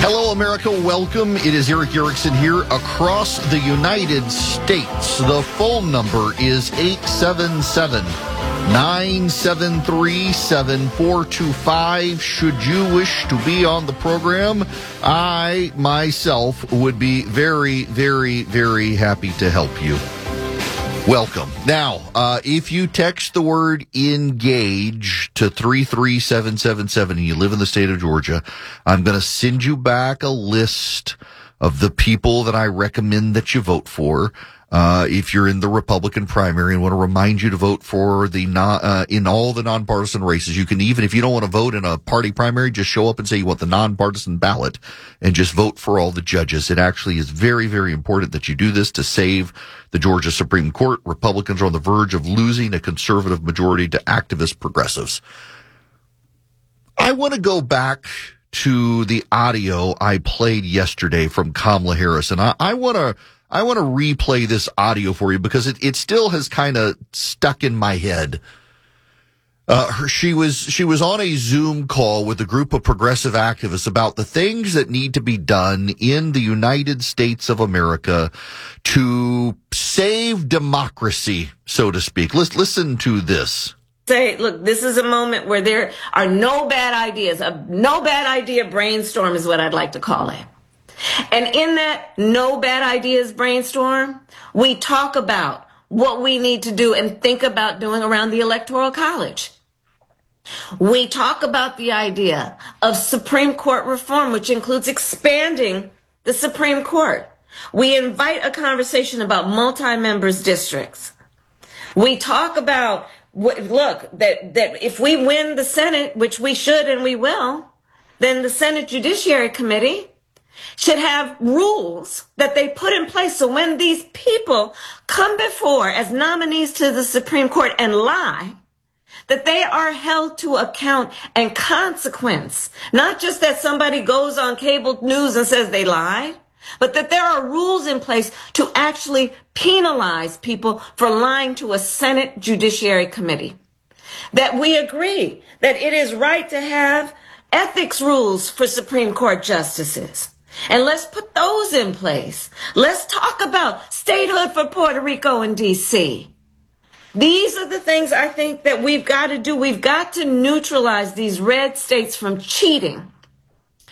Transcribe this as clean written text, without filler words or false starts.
Hello, America. Welcome. It is Erick Erickson here across the United States. The phone number is 877-973-7425. Should you wish to be on the program, I myself would be very, very, very happy to help you. Welcome. Now, if you text the word engage to 33777 and you live in the state of Georgia, I'm going to send you back a list of the people that I recommend that you vote for. If you're in the Republican primary and want to remind you to vote for the in all the nonpartisan races, you can, even if you don't want to vote in a party primary, just show up and say you want the nonpartisan ballot and just vote for all the judges. It actually is very, very important that you do this to save the Georgia Supreme Court. Republicans are on the verge of losing a conservative majority to activist progressives. I want to go back to the audio I played yesterday from Kamala Harris, and I want to replay this audio for you because it still has kind of stuck in my head. She was on a Zoom call with a group of progressive activists about the things that need to be done in the United States of America to save democracy, so to speak. Let's listen to this. Say, look, this is a moment where there are no bad ideas. A no bad idea brainstorm is what I'd like to call it. And in that no bad ideas brainstorm, we talk about what we need to do and think about doing around the Electoral College. We talk about the idea of Supreme Court reform, which includes expanding the Supreme Court. We invite a conversation about multi-members districts. We talk about, that if we win the Senate, which we should and we will, then the Senate Judiciary Committee should have rules that they put in place so when these people come before as nominees to the Supreme Court and lie, that they are held to account and consequence. Not just that somebody goes on cable news and says they lied, but that there are rules in place to actually penalize people for lying to a Senate Judiciary Committee. That we agree that it is right to have ethics rules for Supreme Court justices. And let's put those in place. Let's talk about statehood for Puerto Rico and D.C. These are the things I think that we've got to do. We've got to neutralize these red states from cheating